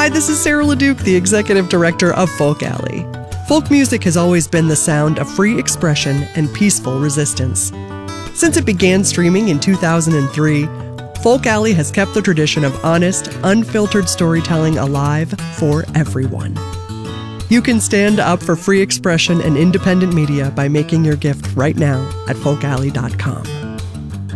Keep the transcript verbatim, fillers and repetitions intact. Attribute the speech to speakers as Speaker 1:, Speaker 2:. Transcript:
Speaker 1: Hi, this is Sarah LeDuc, the executive director of Folk Alley. Folk music has always been the sound of free expression and peaceful resistance. Since it began streaming in two thousand three, Folk Alley has kept the tradition of honest, unfiltered storytelling alive for everyone. You can stand up for free expression and independent media by making your gift right now at folk alley dot com.